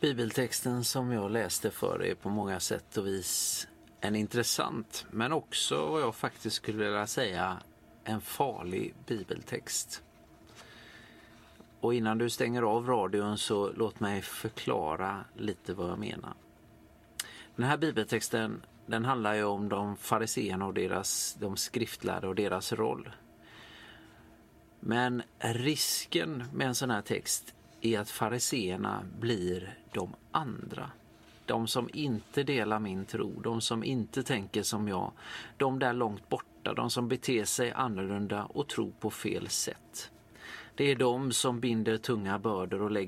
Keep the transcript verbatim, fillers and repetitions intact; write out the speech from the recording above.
Bibeltexten som jag läste för är på många sätt och vis en intressant, men också vad jag faktiskt skulle vilja säga en farlig bibeltext. Och innan du stänger av radion så låt mig förklara lite vad jag menar. Den här bibeltexten, den handlar ju om de fariseerna och deras, de skriftlärda och deras roll. Men risken med en sån här text är att fariseerna blir de andra. De som inte delar min tro, de som inte tänker som jag, de där långt borta, de som beter sig annorlunda och tror på fel sätt. Det är de som binder tunga bördor och lägger